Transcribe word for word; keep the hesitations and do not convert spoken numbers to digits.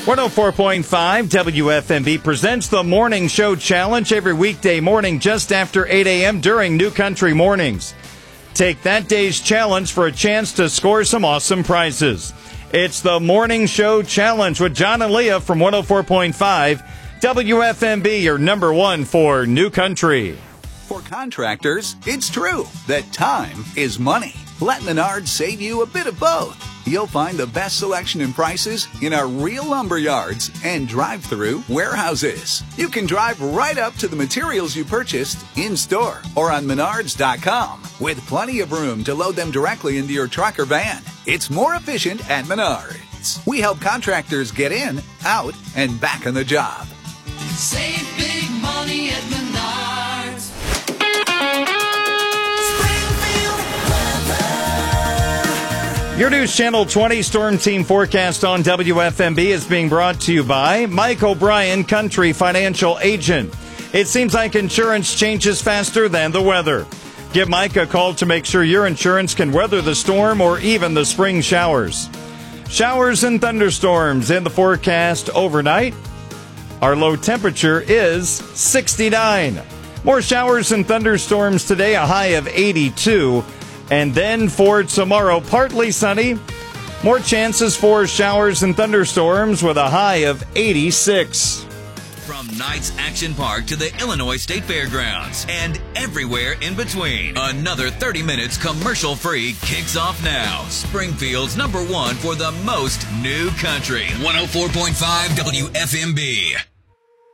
one oh four point five W F M B presents the Morning Show Challenge every weekday morning just after eight a.m. during New Country Mornings. Take that day's challenge for a chance to score some awesome prizes. It's the Morning Show Challenge with John and Leah from one oh four point five W F M B, your number one for New Country. For contractors, it's true that time is money. Let Menards save you a bit of both. You'll find the best selection and prices in our real lumber yards and drive-through warehouses. You can drive right up to the materials you purchased in-store or on menards dot com with plenty of room to load them directly into your truck or van. It's more efficient at Menards. We help contractors get in, out, and back on the job. Save big money at Menards. Your News Channel twenty Storm Team forecast on W F M B is being brought to you by Mike O'Brien, Country Financial Agent. It seems like insurance changes faster than the weather. Give Mike a call to make sure your insurance can weather the storm or even the spring showers. Showers and thunderstorms in the forecast overnight. Our low temperature is sixty-nine. More showers and thunderstorms today, a high of eighty-two. And then for tomorrow, partly sunny. More chances for showers and thunderstorms with a high of eighty-six. From Knights Action Park to the Illinois State Fairgrounds and everywhere in between, another thirty minutes commercial-free kicks off now. Springfield's number one for the most new country. one oh four point five W F M B.